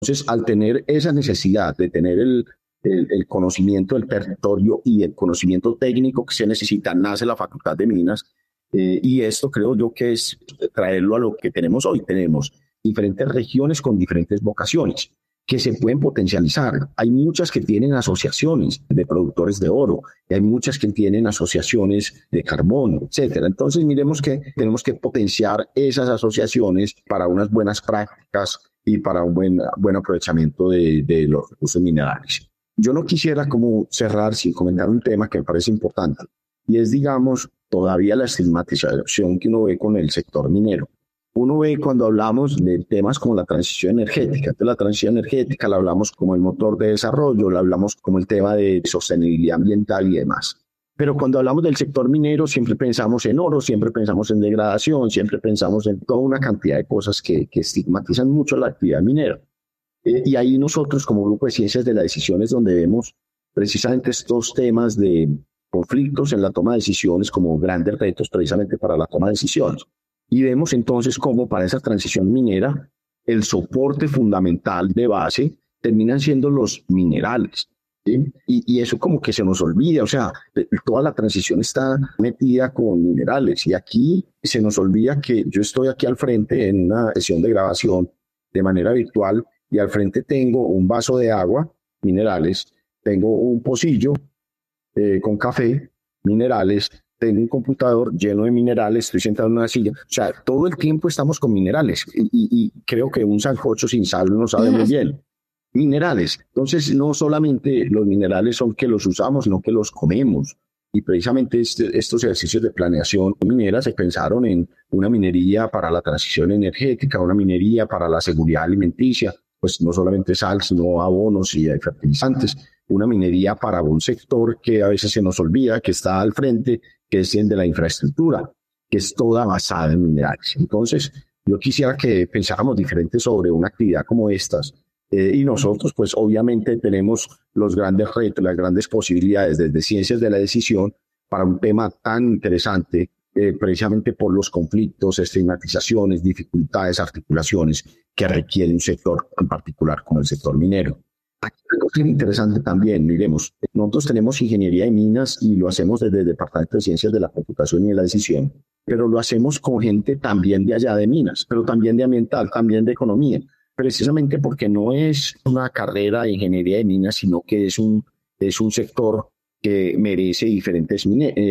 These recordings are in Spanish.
Entonces, al tener esa necesidad de tener el conocimiento del territorio y el conocimiento técnico que se necesita, nace la Facultad de Minas. Y esto creo yo que es traerlo a lo que tenemos hoy. Tenemos diferentes regiones con diferentes vocaciones que se pueden potencializar. Hay muchas que tienen asociaciones de productores de oro, y hay muchas que tienen asociaciones de carbón, etcétera. Entonces, miremos que tenemos que potenciar esas asociaciones para unas buenas prácticas y para un buen aprovechamiento de los recursos minerales. Yo no quisiera como cerrar sin comentar un tema que me parece importante, y es, digamos, todavía la estigmatización que uno ve con el sector minero. Uno ve cuando hablamos de temas como la transición energética. Entonces, la transición energética la hablamos como el motor de desarrollo, la hablamos como el tema de sostenibilidad ambiental y demás. Pero cuando hablamos del sector minero, siempre pensamos en oro, siempre pensamos en degradación, siempre pensamos en toda una cantidad de cosas que estigmatizan mucho la actividad minera. Y ahí nosotros, como Grupo de Ciencias de la Decisión, es donde vemos precisamente estos temas de conflictos en la toma de decisiones como grandes retos precisamente para la toma de decisiones. Y vemos entonces cómo para esa transición minera el soporte fundamental de base terminan siendo los minerales, ¿sí? Y eso como que se nos olvida, o sea, toda la transición está metida con minerales, y aquí se nos olvida que yo estoy aquí al frente en una sesión de grabación de manera virtual, y al frente tengo un vaso de agua, minerales, tengo un pocillo con café, minerales, tengo un computador lleno de minerales, estoy sentado en una silla. O sea, todo el tiempo estamos con minerales, y creo que un sancocho sin sal no sabe muy bien. Minerales. Entonces, no solamente los minerales son que los usamos, sino que los comemos. Y precisamente estos ejercicios de planeación minera se pensaron en una minería para la transición energética, una minería para la seguridad alimenticia, pues no solamente sal, sino abonos y fertilizantes. Una minería para un sector que a veces se nos olvida, que está al frente, que es el de la infraestructura, que es toda basada en minerales. Entonces, yo quisiera que pensáramos diferente sobre una actividad como estas. Y nosotros, pues obviamente tenemos los grandes retos, las grandes posibilidades desde Ciencias de la Decisión para un tema tan interesante, precisamente por los conflictos, estigmatizaciones, dificultades, articulaciones que requiere un sector en particular como el sector minero. Aquí hay algo que es interesante también, miremos, nosotros tenemos ingeniería de minas y lo hacemos desde el Departamento de Ciencias de la Computación y de la Decisión, pero lo hacemos con gente también de allá de minas, pero también de ambiental, también de economía, precisamente porque no es una carrera de ingeniería de minas, sino que es un sector que merece diferentes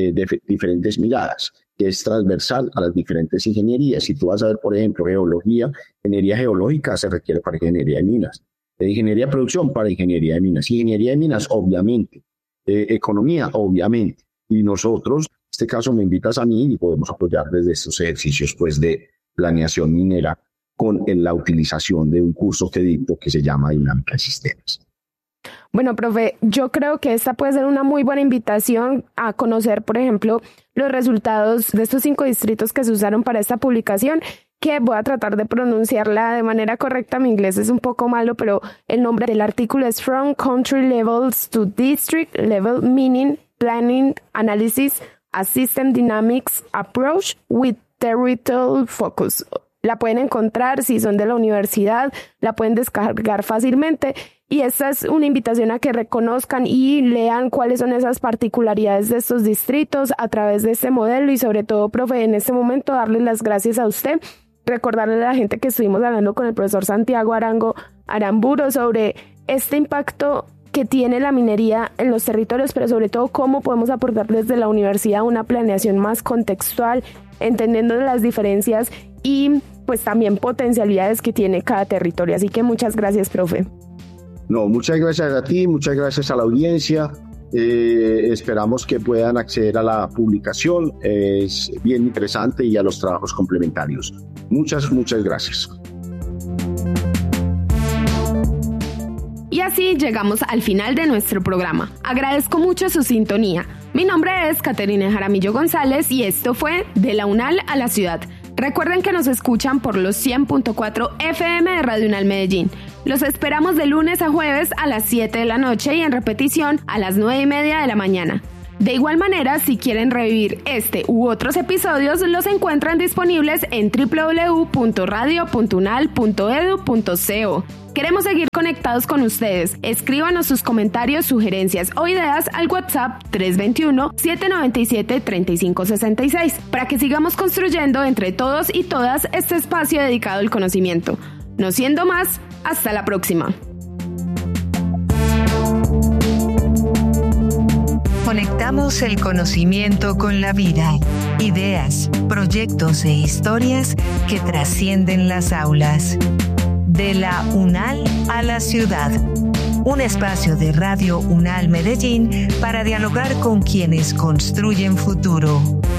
miradas, que es transversal a las diferentes ingenierías. Si tú vas a ver, por ejemplo, geología, ingeniería geológica se requiere para ingeniería de minas, de ingeniería de producción para ingeniería de minas, ingeniería de minas, obviamente, economía, obviamente. Y nosotros, en este caso me invitas a mí y podemos apoyar desde estos ejercicios pues, de planeación minera con la utilización de un curso que dicto que se llama Dinámica de Sistemas. Bueno, profe, yo creo que esta puede ser una muy buena invitación a conocer, por ejemplo, los resultados de estos 5 distritos que se usaron para esta publicación, que voy a tratar de pronunciarla de manera correcta. Mi inglés es un poco malo, pero el nombre del artículo es From Country Levels to District Level Meaning, Planning, Analysis, a System Dynamics Approach with Territorial Focus. La pueden encontrar si son de la universidad, la pueden descargar fácilmente. Y esta es una invitación a que reconozcan y lean cuáles son esas particularidades de estos distritos a través de este modelo. Y sobre todo, profe, en este momento darle las gracias a usted, recordarle a la gente que estuvimos hablando con el profesor Santiago Arango Aramburo sobre este impacto que tiene la minería en los territorios, pero sobre todo cómo podemos aportar desde la universidad una planeación más contextual, entendiendo las diferencias y pues también potencialidades que tiene cada territorio. Así que muchas gracias, profe. No, muchas gracias a ti, muchas gracias a la audiencia. Esperamos que puedan acceder a la publicación. Es bien interesante, y a los trabajos complementarios. Muchas gracias. Y así llegamos al final de nuestro programa. Agradezco mucho su sintonía. Mi nombre es Caterina Jaramillo González y esto fue De la UNAL a la Ciudad. Recuerden que nos escuchan por los 100.4 FM de Radio UNAL Medellín. Los esperamos de lunes a jueves a las 7 de la noche y en repetición a las 9:30 de la mañana. De igual manera, si quieren revivir este u otros episodios, los encuentran disponibles en www.radio.unal.edu.co. Queremos seguir conectados con ustedes. Escríbanos sus comentarios, sugerencias o ideas al WhatsApp 321-797-3566 para que sigamos construyendo entre todos y todas este espacio dedicado al conocimiento. No siendo más, hasta la próxima. Conectamos el conocimiento con la vida, ideas, proyectos e historias que trascienden las aulas. De la UNAL a la ciudad. Un espacio de Radio UNAL Medellín para dialogar con quienes construyen futuro.